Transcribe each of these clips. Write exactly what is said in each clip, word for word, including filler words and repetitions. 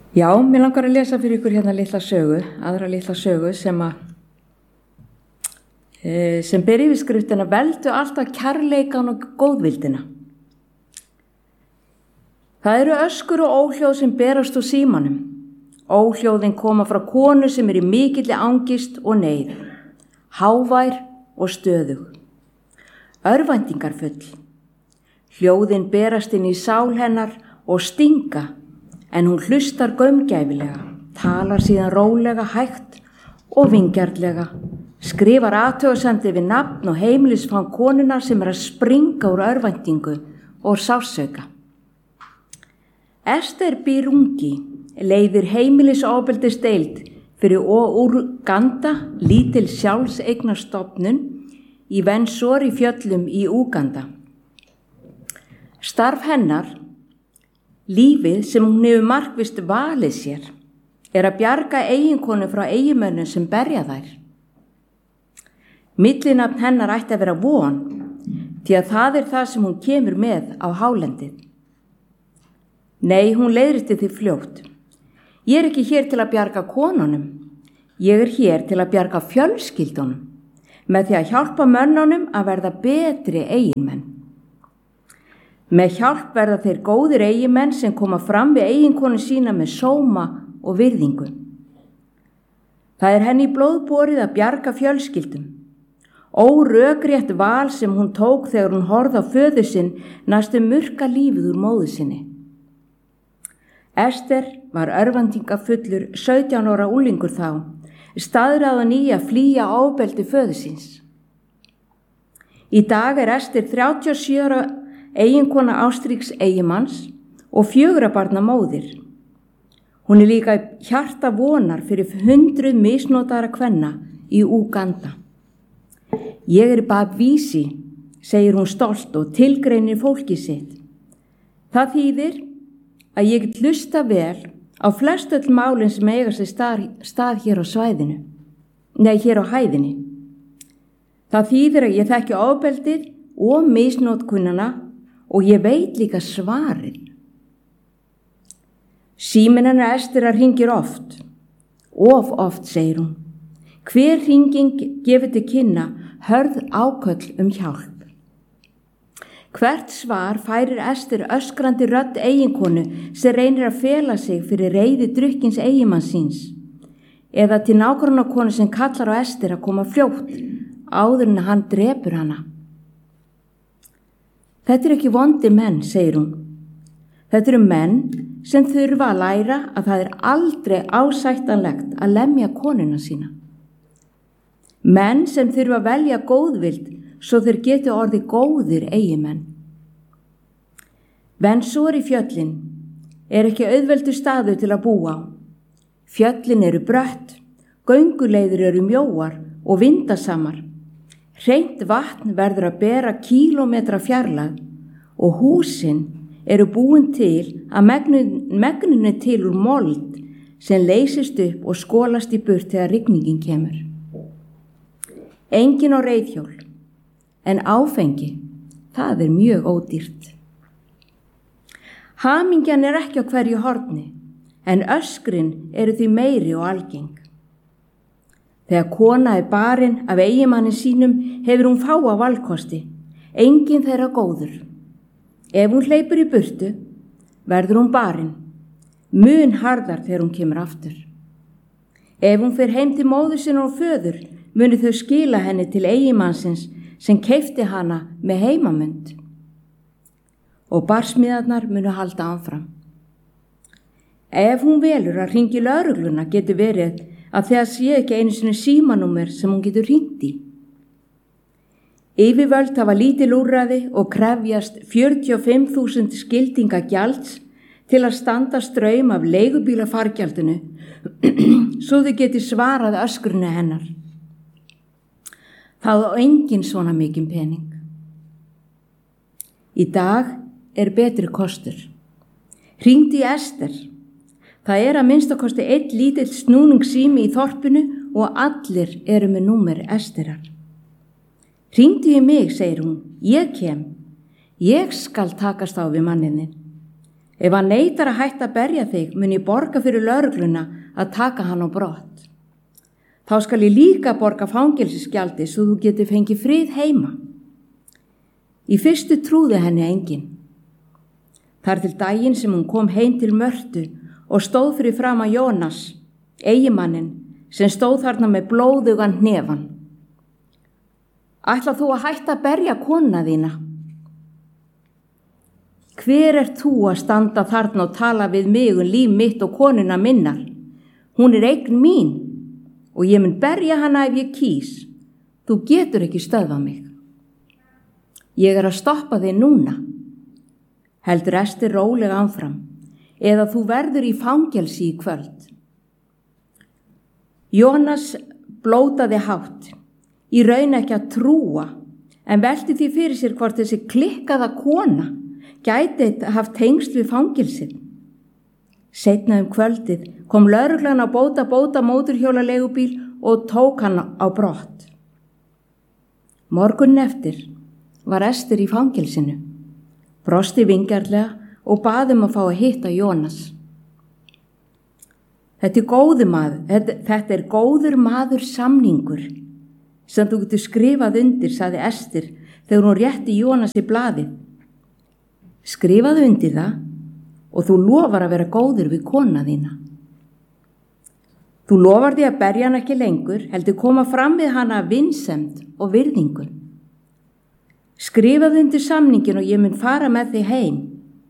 Já, mér langar að lesa fyrir ykkur hérna litla sögu, aðra litla sögu sem að e, sem ber yfirskriftina veldu alltaf kærleikan og góðvildina. Það eru öskur og óhljóð sem berast úr símanum. Óhljóðin koma frá konu sem er í mikilli angist og neyð, hávær og stöðug, örvæntingarfull. Hljóðin berast inn í sál hennar og stinga, en hún hlustar gaumgæfilega, talar síðan rólega, hægt og vingjarnlega, skrifar athugasemdir við nafn og heimilisfang konunnar sem er að springa úr örvæntingu og sársauka. Ester Birungi leiðir heimilisofbeldisdeild fyrir Uganda, lítil sjálfseignarstofnun í Vensori fjöllum í Uganda. Starf hennar, lífið sem hún hefur markvisst valið sér, er að bjarga eiginkonu frá eiginmönnum sem berja þær. Millinafn hennar ætti að vera von, því að það er það sem hún kemur með á hálendið. Nei, hún leiðrétti því fljótt. Ég er ekki hér til að bjarga konunum, ég er hér til að bjarga fjölskyldunum, með því að hjálpa mönnunum að verða betri eiginmenn. Með hjálp verða þeir góðir eiginmenn sem koma fram við eiginkonu sína með sóma og virðingu. Það er henni í blóðborið að bjarga fjölskyldum. Órökrétt val sem hún tók þegar hún horfði á föður sinn næstum murka lífið úr móður sinni. Ester var örvæntingafullur sautján ára unglingur þá, staðráðin í að flýja ofbeldi föður síns. Í dag er Ester þrjátíu og sjö ára eiginkona Ástríks eigimanns og fjögurra barna móðir. Hún er líka hjarta vonar fyrir hundruð misnótara kvenna í Uganda. Ég er babvísi, segir hún stolt og tilgreinir fólki sitt. Það þýðir að ég get hlusta vel á flestöll málin sem eiga sér stað, stað hér á svæðinu, nei hér á hæðinni. Það þýðir að ég þekki ofbeldið og misnótkunnana og ég veit líka svarið. Síminn hennar Esterar hringir oft, of oft, segir hún. Hver hringing gefur til kynna hörð áköll um hjálp. Hvert svar færir Ester öskrandi rödd eiginkonu sem reynir að fela sig fyrir reiði drukkins eiginmanns síns, eða til nágrannakonu sem kallar á Ester að koma fljótt áður en hann drepur hana. Þetta er ekki vondi menn, segir hún. Þetta eru menn sem þurfa að læra að það er aldrei ásættanlegt að lemja konuna sína. Menn sem þurfa að velja góðvild svo þeir geti orðið góðir eigimenn. Vensori fjöllin er ekki auðveldur staður til að búa á. Fjöllin eru brött, gönguleiðir eru mjóar og vindasamar. Hreint vatn verður að bera kílómetra fjarlægð og húsin eru búin til að megninu til úr mold sem leysist upp og skolast í burt þegar rigningin kemur. Engin á reiðhjól, en áfengi, það er mjög ódýrt. Hamingjan er ekki á hverju horni, en öskrin eru því meiri og algeng. Þegar kona er barinn af eiginmanni sínum hefur hún fáa valkosti, engin þeirra góður. Ef hún hleypur í burtu, verður hún barinn, mun harðar þegar hún kemur aftur. Ef hún fer heim til móður sinna og föður, muni þau skila henni til eiginmannsins sem keypti hana með heimamund. Og barsmiðarnar munu halda áfram. Ef hún velur að hringi lögregluna getur verið að þegar sé ekki einu sinni símanúmer sem hún getur hringt í. Yfirvöld hafa lítil úrræði og krefjast fjörutíu og fimm þúsund skildinga gjalds til að standa straum af leigubílafargjaldinu svo þau geti svarað öskrinu hennar. Það á engin svona mikinn pening. Í dag er betri kostur. Hringdu í Ester. Það er að minnstakosti einn lítill snúningssími í þorpinu og allir eru með númer Esterar. Hringdu í mig, segir hún, ég kem. Ég skal takast á við mannininn. Ef hann neitar að hætta að berja þig, mun ég borga fyrir lögregluna að taka hann á brott. Þá skal ég líka borga fangelsisgjaldi svo þú getur fengið frið heima. Í fyrstu trúði henni enginn. Þar til daginn sem hún kom heim til Mörtu og stóð fyrir fram að Jónas, eiginmanninn, sem stóð þarna með blóðugan hnefan. Ætlar þú að hætta að berja konuna þína? Hver er þú að standa þarna og tala við mig um líf mitt og konuna minnar? Hún er eign mín og ég mun berja hana ef ég kýs. Þú getur ekki stöðvað mig. Ég er að stoppa þig núna. Heldur Ester rólega áfram, eða þú verður í fangelsi í kvöld. Jónas blótaði hátt, í raun ekki að trúa, en velti því fyrir sér hvort þessi klikkaða kona gæti haft tengsl við fangelsið. Seinna um kvöldið kom lögreglan á bóta bóta móturhjóla leigubíl og tók hann á brott. Morgunn eftir var Ester í fangelsinu, brosti vingjarlega og bað um að fá að hitta Jónas. Þetta er góður maður, þetta, þetta er góður maður samningur sem þú getur skrifað undir, sagði Ester þegar hún rétti Jónas í blaðið. Skrifaðu undir það og þú lofar að vera góður við kona þína. Þú lofar því að berja hann ekki lengur, heldur koma fram við hana vinsemd og virðingu. Skrifaðu undir samningin og ég mun fara með þig heim.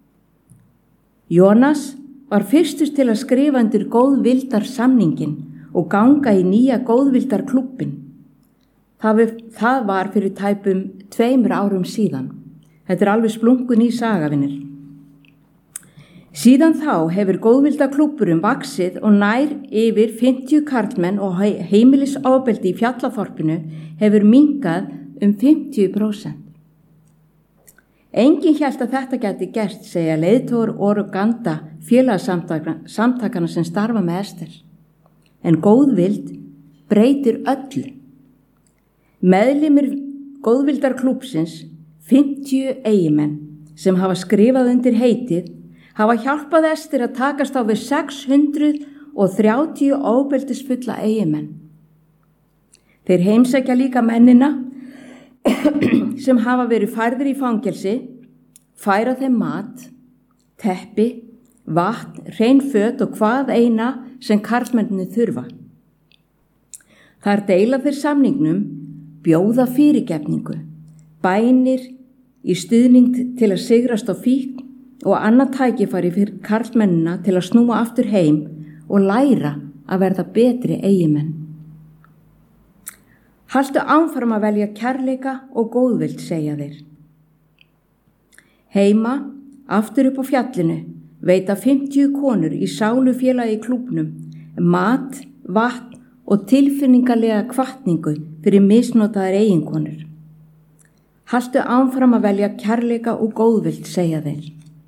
Jónas var fyrstur til að skrifa undir góðvildar samningin og ganga í nýja góðvildar klubbin. Það, það var fyrir tæpum tveimur árum síðan. Þetta er alveg splunkun í sagavinir. Síðan þá hefur góðvildaklúbburum vaxið og nær yfir fimmtíu karlmenn og heimilisofbeldi í Fjallaþorpinu hefur minnkað um fimmtíu prósent. Enginn hélt að þetta gæti gert, segja leiðtogar Oruganda félagasamtakana sem starfa með Ester. En góðvild breytir öllu. Meðlimir góðvildarklúbbsins, fimmtíu eigimenn sem hafa skrifað undir heitið, hafa hjálpað Ester að takast á við sex hundruð þrjátíu ofbeldisfulla eigimenn. Þeir heimsækja líka mennina sem hafa verið færðir í fangelsi, færa þeim mat, teppi, vatn, hrein föt og hvað eina sem karlmenninu þurfa. Þar deila þeir samningnum, bjóða fyrirgefningu, bænir í stuðning til að sigrast á fíkn og annað tækifæri fyrir karlmennina til að snúa aftur heim og læra að verða betri eigimenn. Haltu áfram að velja kærleika og góðvild, segja þeir. Heima, aftur upp á fjallinu, veita fimmtíu konur í sálufélagi í klúbnum mat, vatn og tilfinningalega hvatningu fyrir misnotaðar eiginkonur. Haltu áfram að velja kærleika og góðvild, segja þeir.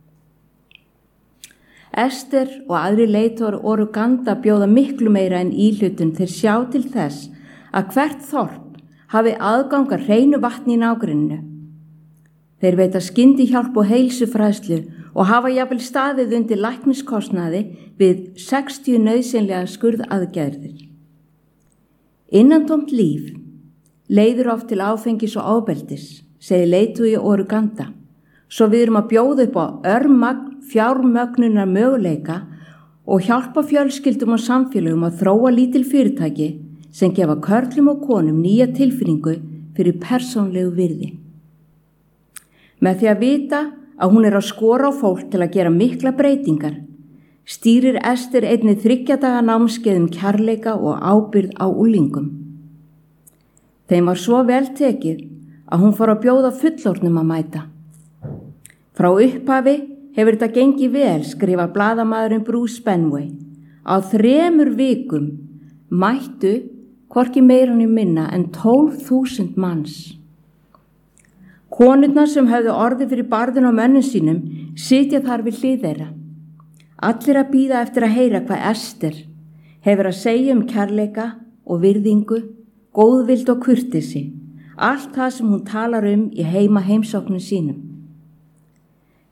Ester og aðri leiðtogar Oruganda bjóða miklu meira en íhlutun þeir sjá til þess að hvert þorp hafi aðgang að hreinu vatni í nágrenninu. Þeir veita skyndihjálp og heilsufræðslu og hafa jafnvel staðið undir lækniskostnaði við sextíu nauðsynlega skurðaðgerðir. Innantómt líf leiðir oft til áfengis og ofbeldis, segir leiðtogi Oruganda, svo við erum að bjóða upp á örmagn fjármögnunar möguleika og hjálpa fjölskyldum og samfélögum að þróa lítil fyrirtæki sem gefa körlum og konum nýja tilfinningu fyrir persónlegu virði. Með því að vita að hún er að skora á fólk til að gera mikla breytingar, stýrir Ester einnig þriggja daga námskeið um kærleika og ábyrgð á unglingum. Þeim var svo vel tekið að hún fór að bjóða fullorðnum að mæta. Frá upphafi hefur þetta gengið vel, skrifa blaðamaðurinn Bruce Benway. Á þremur vikum mættu hvorki meira né minna en tólf þúsund manns. Konurnar sem höfðu orðið fyrir barðinu á mönnum sínum sitja þar við hlið þeirra. Allir að bíða eftir að heyra hvað Ester hefur að segja um kærleika og virðingu, góðvild og kurteisi, allt það sem hún talar um í heima heimsóknum sínum.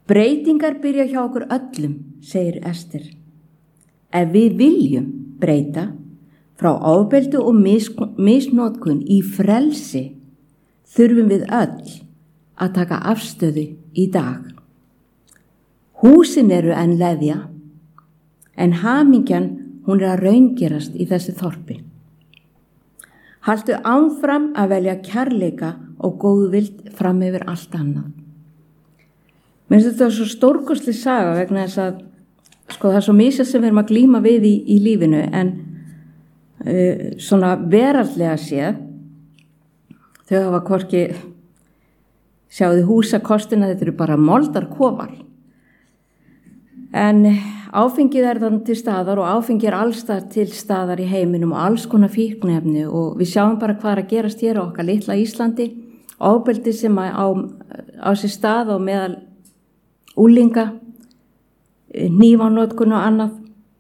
Breytingar byrja hjá okkur öllum, segir Ester. Ef við viljum breyta frá ofbeldi og mis, misnotkun í frelsi, þurfum við öll að taka afstöðu í dag. Húsin eru enn leðja, en hamingjan hún er að raungerast í þessu þorpi. Haltu áfram að velja kærleika og góðvild fram yfir allt annað. Mér finnst þetta svo stórkostleg saga vegna þess að sko, það er svo misjað sem við erum að glíma við í, í lífinu, en uh, svona veraldlega séð, þau hafa hvorki, sjáðu húsakostina, þetta eru bara moldarkofar. En áfengið er þannig til staðar og áfengið er allstar til staðar í heiminum og alls konar fíkniefni og við sjáum bara hvað er að gerast hér á okkar litla Íslandi, ofbeldi sem á, á sér stað og meðal úlinga, hnífanotkun og annað.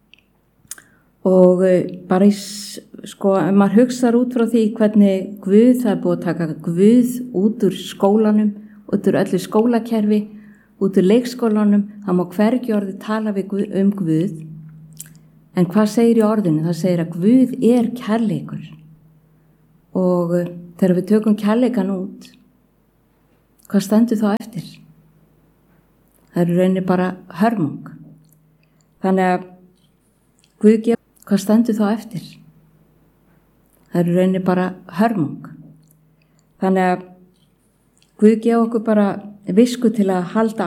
Og bara í, sko, ef maður hugsar út frá því hvernig Guð, það er búið að taka Guð út úr skólanum, út úr öllu skólakerfi, út úr leikskólanum, það má hvergi orðið tala við Guð, um Guð. En hvað segir í orðinu? Það segir að Guð er kærleikur. Og þegar við tökum kærleikan út, hvað stendur þá eftir? Það er rauninni bara hörmung. Þannig að Guð gefur, hvað stendur þá eftir? Það er rauninni bara hörmung. Þannig að Guð gefur okkur bara visku til að halda